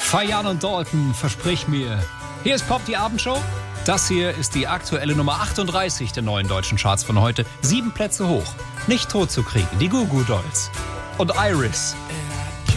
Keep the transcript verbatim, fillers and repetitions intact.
Fayan und Dalton, versprich mir. Hier ist Pop, die Abendshow. Das hier ist die aktuelle Nummer achtunddreißig der neuen deutschen Charts von heute. Sieben Plätze hoch. Nicht tot zu kriegen, die Goo Goo Dolls. Und Iris.